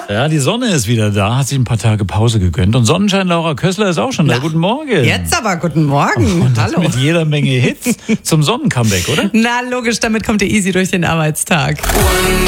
Ja, die Sonne ist wieder da, hat sich ein paar Tage Pause gegönnt. Und Sonnenschein Laura Kössler ist auch schon da. Guten Morgen. Jetzt aber guten Morgen. Und das Hallo. mit jeder Menge Hits zum Sonnencomeback, oder? Na, logisch, damit kommt der Easy durch den Arbeitstag.